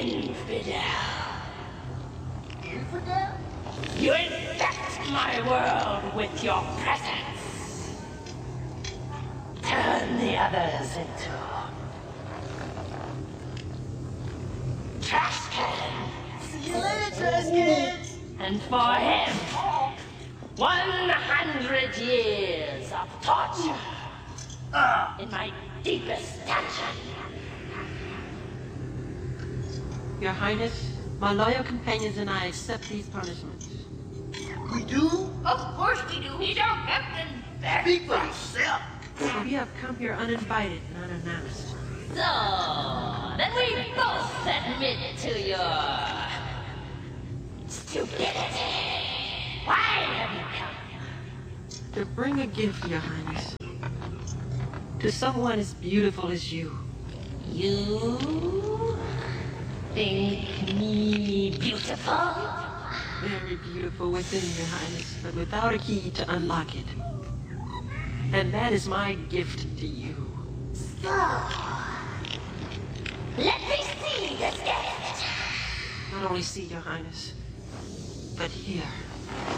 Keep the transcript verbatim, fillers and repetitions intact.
Infidel. Infidel? You infect my world with your presence. Turn the others into trash cans. See you later, trash cans. And for him, one hundred years of torture in my deepest dungeon. Your Highness, my loyal companions and I accept these punishments. We do? Of course we do. He's our captain. Speak for yourself. We have come here uninvited and unannounced. So, then we both admit to your stupidity. Why have you come? To bring a gift, Your Highness. To someone as beautiful as you. You think me beautiful? Very beautiful within, Your Highness, but without a key to unlock it. And that is my gift to you. So, let me see this gift. Not only see, Your Highness, but hear.